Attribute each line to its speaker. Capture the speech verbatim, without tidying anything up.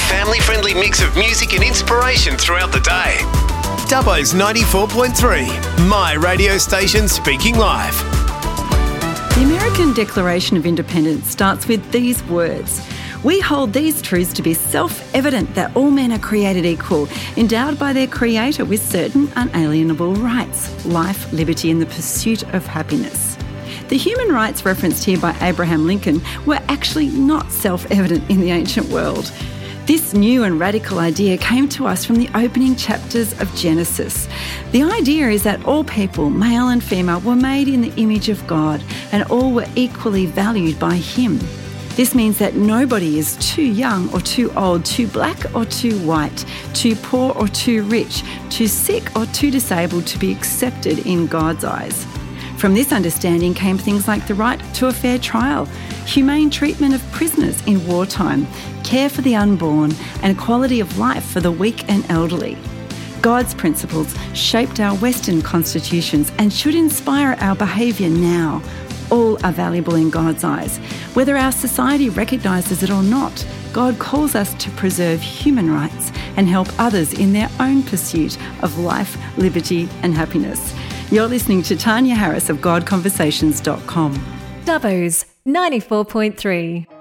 Speaker 1: family-friendly mix of music and inspiration throughout the day. Dubbo's ninety-four point three, my radio station speaking live.
Speaker 2: The American Declaration of Independence starts with these words: "We hold these truths to be self-evident that all men are created equal, endowed by their Creator with certain unalienable rights, life, liberty and the pursuit of happiness." The human rights referenced here by Abraham Lincoln were actually not self-evident in the ancient world. This new and radical idea came to us from the opening chapters of Genesis. The idea is that all people, male and female, were made in the image of God and all were equally valued by Him. This means that nobody is too young or too old, too black or too white, too poor or too rich, too sick or too disabled to be accepted in God's eyes. From this understanding came things like the right to a fair trial, humane treatment of prisoners in wartime, care for the unborn, and quality of life for the weak and elderly. God's principles shaped our Western constitutions and should inspire our behaviour now. All are valuable in God's eyes. Whether our society recognises it or not, God calls us to preserve human rights and help others in their own pursuit of life, liberty and happiness. You're listening to Tanya Harris of God Conversations dot com.
Speaker 3: Dubbo's ninety-four point three.